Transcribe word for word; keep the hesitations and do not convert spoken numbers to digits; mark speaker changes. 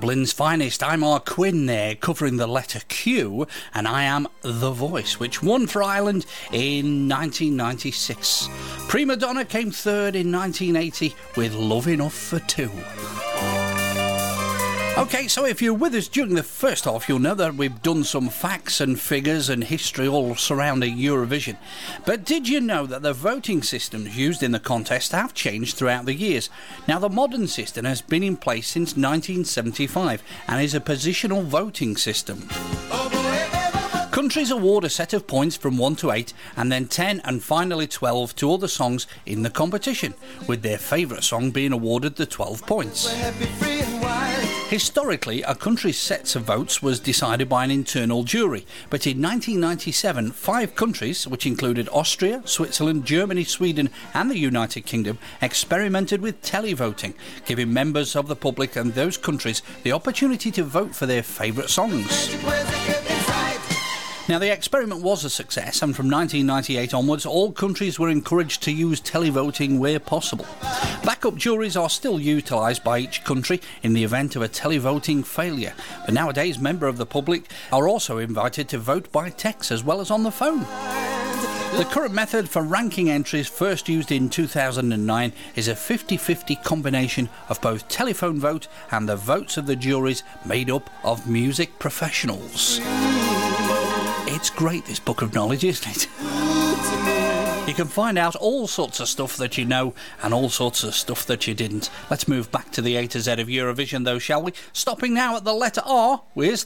Speaker 1: Dublin's finest. I'm Mark Quinn there, covering the letter Q, and I am The Voice, which won for Ireland in nineteen ninety-six. Prima Donna came third in nineteen eighty with Love Enough for Two. OK, so if you're with us during the first half, you'll know that we've done some facts and figures and history all surrounding Eurovision. But did you know that the voting systems used in the contest have changed throughout the years? Now, the modern system has been in place since nineteen seventy-five and is a positional voting system. Countries award a set of points from one to eight and then ten and finally twelve to other songs in the competition, with their favourite song being awarded the twelve points. Historically, a country's sets of votes was decided by an internal jury, but in nineteen ninety-seven, five countries, which included Austria, Switzerland, Germany, Sweden and the United Kingdom, experimented with televoting, giving members of the public and those countries the opportunity to vote for their favourite songs. Now, the experiment was a success, and from nineteen ninety-eight onwards, all countries were encouraged to use televoting where possible. Backup juries are still utilised by each country in the event of a televoting failure, but nowadays members of the public are also invited to vote by text as well as on the phone. The current method for ranking entries, first used in two thousand nine, is a fifty-fifty combination of both telephone vote and the votes of the juries made up of music professionals. It's great, this book of knowledge, isn't it? You can find out all sorts of stuff that you know and all sorts of stuff that you didn't. Let's move back to the A to Z of Eurovision, though, shall we? Stopping now at the letter R with